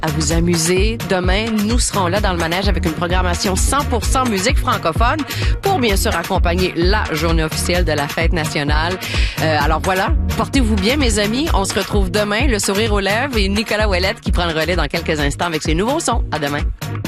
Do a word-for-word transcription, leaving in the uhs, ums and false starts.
à vous amuser. Demain, nous serons là dans le manège avec une programmation cent pour cent musique francophone pour bien sûr accompagner la journée officielle de la fête nationale. Euh, alors voilà, portez-vous bien mes amis. On se retrouve demain, le sourire aux lèvres et Nicolas Ouellette qui prend le relais dans quelques instants avec ses nouveaux sons. À demain.